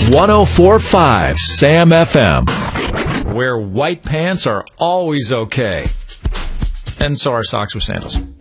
104.5 Sam FM, where white pants are always okay. And so are socks with sandals.